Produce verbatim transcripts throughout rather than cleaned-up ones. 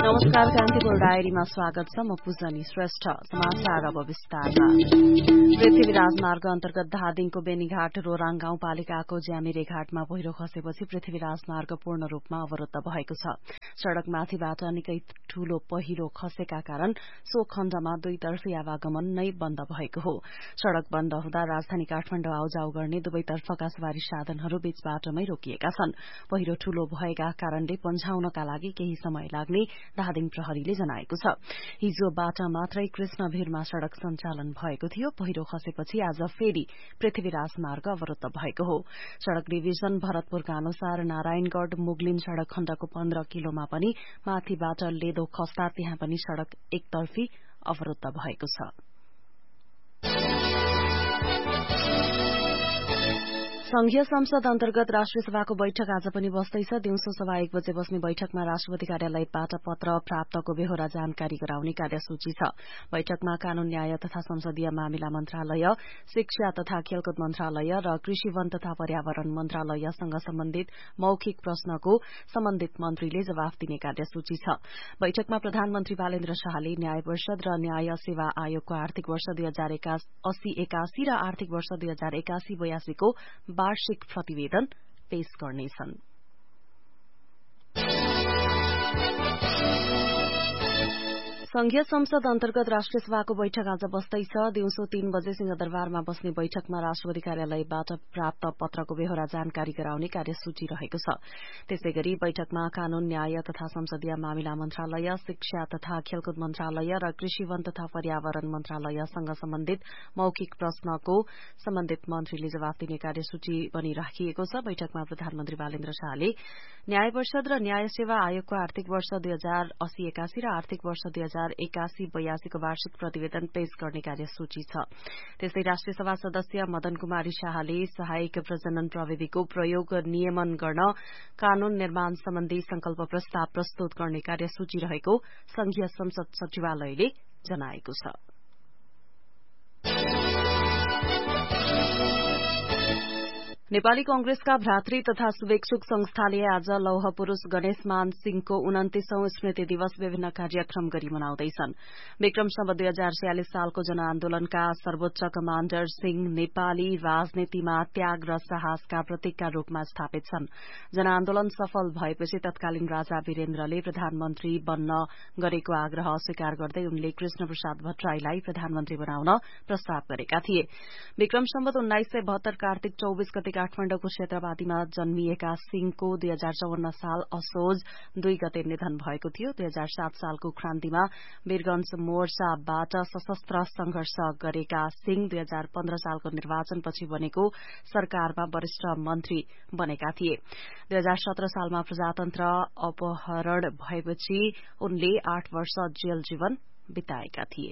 नमस्कार, कान्तिपुर डायरीमा स्वागत छ। म पूजनी श्रेष्ठ। समाचार अब विस्तारमा। पृथ्वी राजमार्ग अन्तर्गत धादिङको बेनीघाट रोराङ गाउँपालिकाको ज्यामिरे घाटमा पहिरो खसेपछि पृथ्वी राजमार्ग पूर्ण रूपमा अवरूद्ध भएको छ। सड़कमाथिबाट निकै ठूलो पहिरो खसेका कारण सो खण्डमा दुईतर्फी आवागमन नै बन्द भएको हो। सड़क बन्द हुँदा राजधानी काठमाडौँ आउजाउ गर्ने दुवैतर्फका सवारी साधनहरू बीच बाटोमै रोकिएका छन्। पहिरो ठूलो भएका कारणले पन्छाउनका लागि केही समय लाग्ने धादिङ प्रहरीले जनाएको छ। हिजोबाट मात्रै कृष्णभिरमा सड़क सञ्चालन भएको थियो। पहिरो खसेपछि आज फेरि पृथ्वी राजमार्ग अवरूद्ध भएको हो। सड़क डिभिजन भरतपुरका अनुसार नारायणगढ़ मुगलिन सड़क खण्डको पन्ध्र किलोमा पनि माथिबाट लेदो खस्दा त्यहाँ पनि सड़क एकतर्फी अवरूद्ध भएको छ। संघीय संसद अन्तर्गत राष्ट्रिय सभाको बैठक आज पनि बस्दैछ। दिउँसो सभा एक बजे बस्ने बैठकमा राष्ट्रपति कार्यालयबाट पत्र प्राप्तको बेहोरा जानकारी गराउने कार्यसूची छ। बैठकमा कानून न्याय तथा संसदीय मामिला मन्त्रालय, शिक्षा तथा खेलकुद मन्त्रालय र कृषि वन तथा पर्यावरण मन्त्रालयसँग सम्बन्धित मौखिक प्रश्नको सम्बन्धित मन्त्रीले जवाफ दिने कार्यसूची छ। बैठकमा प्रधानमन्त्री बालेन्द्र शाहले न्याय परिषद र न्याय सेवा आयोगको आर्थिक वर्ष दुई हजार अस्सी एकासी र आर्थिक वर्ष दुई हजार एकासी बयासीको वार्षिक प्रतिवेदन पेश गर्नेछन्। संघीय संसद अन्तर्गत राष्ट्रिय सभाको बैठक आज बस्दैछ। दिउँसो तीन बजे सिंहदरबारमा बस्ने बैठकमा राष्ट्रपति कार्यालयबाट प्राप्त पत्रको बेहोरा जानकारी गराउने कार्यसूची रहेको छ। त्यसै गरी बैठकमा कानून न्याय तथा संसदीय मामिला मन्त्रालय, शिक्षा तथा खेलकुद मन्त्रालय र कृषि वन तथा पर्यावरण मन्त्रालयसँग सम्बन्धित मौखिक प्रश्नको सम्बन्धित मन्त्रीले जवाफ दिने कार्यसूची पनि राखिएको छ। बैठकमा प्रधानमन्त्री बालेन्द्र शाहले न्याय परिषद र न्याय सेवा आयोगको आर्थिक वर्ष दुई हजार अस्सी एकासी र आर्थिक वर्ष दुई हजार एकासी बयासीको वार्षिक प्रतिवेदन पेश गर्ने कार्यसूची छ। त्यस्तै राष्ट्रिय सभा सदस्य मदन कुमारी शाहले सहायक प्रजनन प्रविधिको प्रयोग नियमन गर्न कानून निर्माण सम्बन्धी संकल्प प्रस्ताव प्रस्तुत गर्ने कार्यसूची रहेको संघीय संसद सचिवालयले जनाएको छ। नेपाली कंग्रेसका भ्रातृ तथा शुभेच्छुक संस्थाले आज लौह पुरूष गणेशमान सिंहको उन्तिसौं स्मृति दिवस विभिन्न कार्यक्रम गरी मनाउँदैछन्। विक्रम सम्वत दुई हजार छयालिस सालको जनआन्दोलनका सर्वोच्च कमाण्डर सिंह नेपाली राजनीतिमा त्याग र साहसका प्रतीकका रूपमा स्थापित छन्। जनआन्दोलन सफल भएपछि तत्कालीन राजा वीरेन्द्रले प्रधानमन्त्री बन्न गरेको आग्रह अस्वीकार गर्दै उनले कृष्ण प्रसाद भट्टराईलाई प्रधानमन्त्री बनाउन प्रस्ताव गरेका थिए। विक्रम सम्वत उन्नाइस सय बहत्तर कार्तिक चौबीस गते काठमाडौँको क्षेत्रवादीमा जन्मिएका सिंहको दुई हजार चौवन्न साल असोज दुई गते निधन भएको थियो। दुई हजार सात सालको क्रान्तिमा वीरगंज मोर्चाबाट सशस्त्र संघर्ष गरेका सिंह दुई हजार पन्ध्र सालको निर्वाचनपछि बनेको सरकारमा वरिष्ठ मन्त्री बनेका थिए। दुई हजार सत्र सालमा प्रजातन्त्र अपहरण भएपछि उनले आठ वर्ष जेल जीवन बिताएका थिए।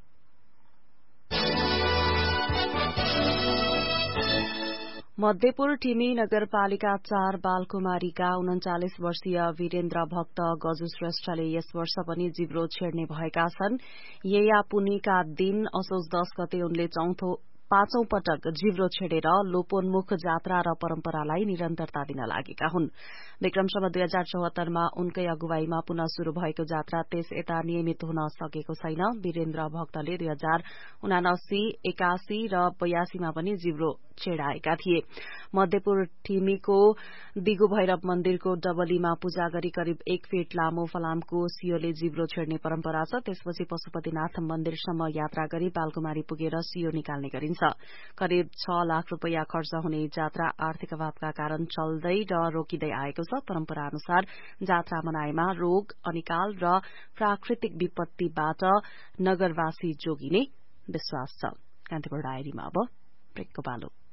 मध्यपुर ठिमी नगरपालिका चार बालकुमारीका उन्चालिस वर्षीय वीरेन्द्र भक्त गजु श्रेष्ठले यस वर्ष पनि जिब्रो छेड्ने भएका छन्। येया पुनीका दिन असोज दस गते उनले चौथो पाँचौं पटक जिब्रो छेडेर लोपोन्मुख जात्रा र परम्परालाई निरन्तरता दिन लागेका हुन्। विक्रम सम्वत दुई हजार चौहत्तरमा उनकै अगुवाईमा पुनः शुरू भएको जात्रा त्यस यता नियमित हुन सकेको छैन। वीरेन्द्र भक्तले दुई हजार उनासी एकासी र बयासीमा पनि जिब्रो छेडाएका थिए। मध्यपुर ठिमीको दिगु भैरव मन्दिरको डबलीमा पूजा गरी करिब एक फीट लामो फलामको सियोले जिब्रो छेड्ने परम्परा छ। त्यसपछि पशुपतिनाथ मन्दिरसम्म यात्रा गरी बालकुमारी पुगेर सियो निकाल्ने गरिन्छ। करिब छ लाख रूपियाँ खर्च हुने जात्रा आर्थिक अभावका कारण चल्दै र रोकिँदै आएको छ। परम्परा अनुसार जात्रा मनाएमा रोग, अनिकाल र प्राकृतिक विपत्तिबाट नगरवासी जोगिने विश्वास छ। कान्तिपुर डायरीमा अब ब्रेकको पालो।